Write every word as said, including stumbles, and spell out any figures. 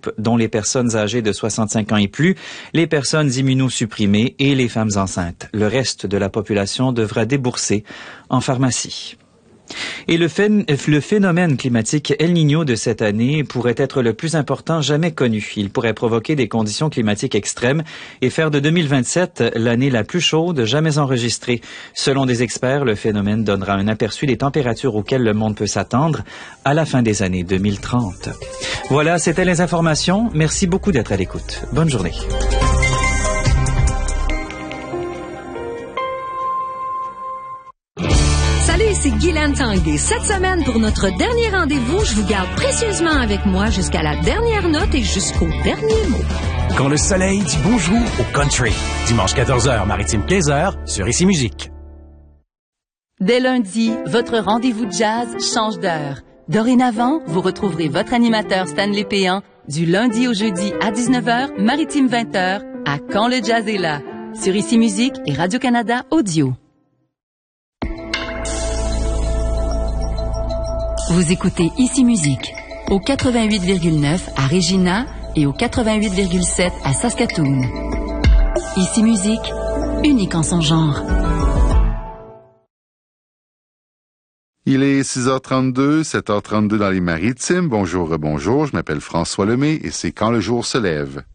groupes, dont les personnes âgées de soixante-cinq ans et plus, les personnes immunosupprimées et les femmes enceintes. Le reste de la population devra débourser en pharmacie. Et le, phén- le phénomène climatique El Niño de cette année pourrait être le plus important jamais connu. Il pourrait provoquer des conditions climatiques extrêmes et faire de deux mille vingt-sept l'année la plus chaude jamais enregistrée. Selon des experts, le phénomène donnera un aperçu des températures auxquelles le monde peut s'attendre à la fin des années deux mille trente. Voilà, c'était les informations. Merci beaucoup d'être à l'écoute. Bonne journée. Salut, ici Guylaine Tanguay. Cette semaine, pour notre dernier rendez-vous, je vous garde précieusement avec moi jusqu'à la dernière note et jusqu'au dernier mot. Quand le soleil dit bonjour au country. Dimanche quatorze heures, maritime quinze heures, sur Ici Musique. Dès lundi, votre rendez-vous de jazz change d'heure. Dorénavant, vous retrouverez votre animateur Stanley Péan du lundi au jeudi à dix-neuf heures, maritime vingt heures, à Quand le jazz est là, sur Ici Musique et Radio-Canada Audio. Vous écoutez Ici Musique au quatre-vingt-huit virgule neuf à Regina et au quatre-vingt-huit virgule sept à Saskatoon. Ici Musique, unique en son genre. Il est six heures trente-deux, sept heures trente-deux dans les Maritimes. Bonjour, bonjour, je m'appelle François Lemay et c'est Quand le jour se lève.